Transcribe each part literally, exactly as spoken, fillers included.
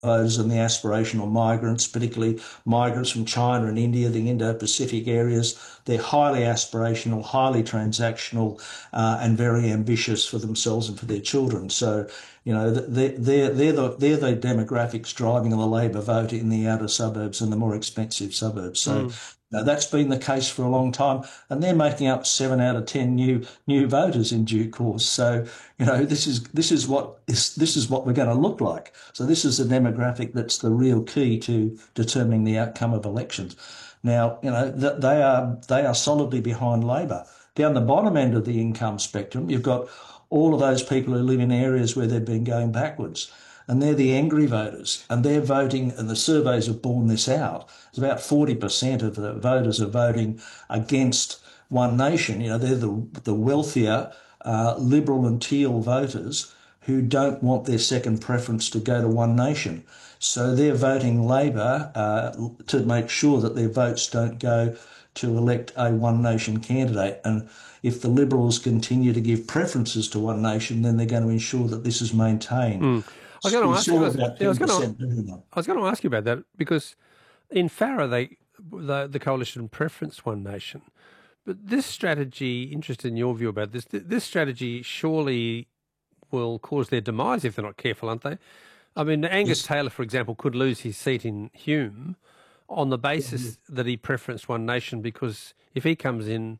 voters and the aspirational migrants, particularly migrants from China and India, the Indo-Pacific areas. They're highly aspirational, highly transactional, uh, and very ambitious for themselves and for their children. So, you know, they're, they're, they're, the, they're the demographics driving the Labor vote in the outer suburbs and the more expensive suburbs. So, Mm. now, that's been the case for a long time, and they're making up seven out of ten new new voters in due course. So, you know, this is this is what is this is what we're going to look like. So, this is the demographic that's the real key to determining the outcome of elections. Now, you know, th- they are they are solidly behind Labor. Down the bottom end of the income spectrum, you've got all of those people who live in areas where they've been going backwards. And they're the angry voters, and they're voting, and the surveys have borne this out. It's about forty percent of the voters are voting against One Nation. You know, they're the, the wealthier, uh, Liberal and Teal voters who don't want their second preference to go to One Nation. So they're voting Labor uh, to make sure that their votes don't go to elect a One Nation candidate. And if the Liberals continue to give preferences to One Nation, then they're going to ensure that this is maintained. Mm. I was going to We ask you. I saw was, about yeah, I was ten going to. percent doing that. I was going to ask you about that because in Farrer, they the, the coalition preferenced One Nation, but this strategy. Interested in your view about this. This strategy surely will cause their demise if they're not careful, aren't they? I mean, Angus Yes. Taylor, for example, could lose his seat in Hume on the basis Mhm. that he preferenced One Nation, because if he comes in,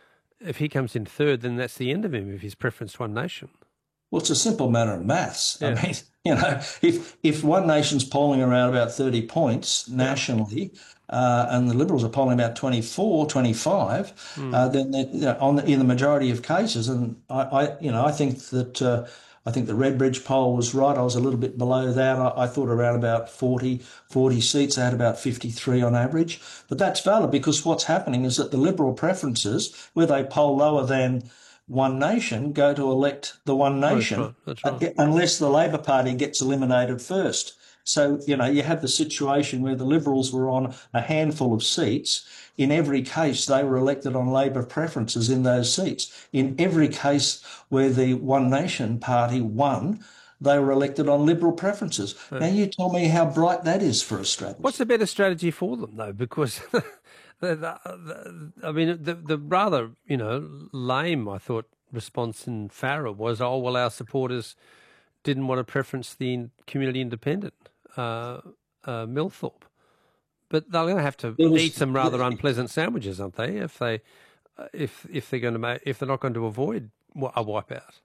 if he comes in third, then that's the end of him if he's preferenced One Nation. Well, it's a simple matter of maths. I Yeah, mean, you know, if if One Nation's polling around about thirty points yeah. nationally, uh, and the Liberals are polling about twenty-four, twenty-five, Mm. uh, then they, you know, on the, in the majority of cases, and I, I you know, I think that uh, I think the Redbridge poll was right. I was a little bit below that. I, I thought around about forty, forty seats. They had about fifty-three on average, but that's valid because what's happening is that the Liberal preferences, where they poll lower than One Nation, go to elect the One Oh, that's Nation right. That's uh, right. unless the Labor Party gets eliminated first. So, you know, you have the situation where the Liberals were on a handful of seats. In every case, they were elected on Labor preferences in those seats. In every case where the One Nation Party won, they were elected on Liberal preferences. Yeah. Now, you tell me how bright that is for a What's strategy. a better strategy for them, though? Because the, the, the, I mean, the the rather you know lame, I thought, response in Farrer was, "Oh well, our supporters didn't want to preference the community independent, uh, uh, Millthorpe." But they're going to have to There eat was some rather unpleasant sandwiches, aren't they? If they uh, if if they're going to make if they're not going to avoid a wipeout.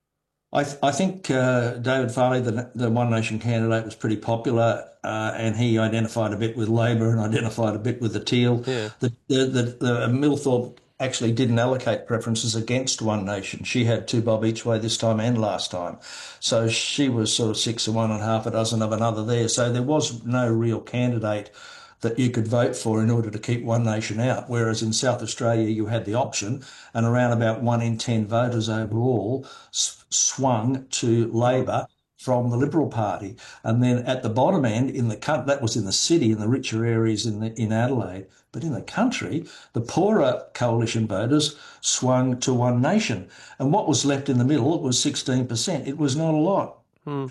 I, th- I think uh, David Farley, the, the One Nation candidate, was pretty popular, uh, and he identified a bit with Labor and identified a bit with the Teal. Yeah. The, the, the, the Millthorpe actually didn't allocate preferences against One Nation. She had two bob each way this time and last time. So she was sort of six of one and half a dozen of another there. So there was no real candidate that you could vote for in order to keep One Nation out. Whereas in South Australia, you had the option, and around about one in ten voters overall s- swung to Labor from the Liberal Party. And then at the bottom end, in the coun- that was in the city, in the richer areas in the, in Adelaide, but in the country, the poorer coalition voters swung to One Nation. And what was left in the middle was sixteen percent. It was not a lot. Hmm.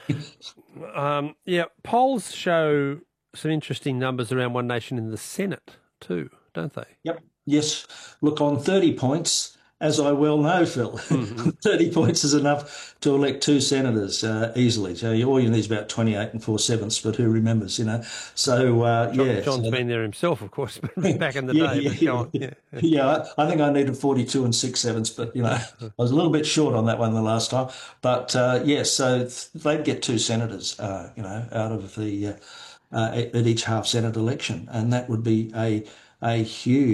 Um, yeah, polls show some interesting numbers around One Nation in the Senate too, don't they? Yep. Yes. Look, on thirty points, as I well know, Phil, Mm-hmm. thirty points is enough to elect two senators uh, easily. So all you need is about twenty-eight and four sevenths, but who remembers, you know? So, uh, John, yeah. John's So been there himself, of course, back in the yeah, day. yeah, But go on. yeah. Yeah. Yeah, I I think I needed forty-two and six sevenths, but, you know, I was a little bit short on that one the last time. But, uh, yes, so th- they'd get two senators, uh, you know, out of the, uh, uh, at each half Senate election. And that would be a, a huge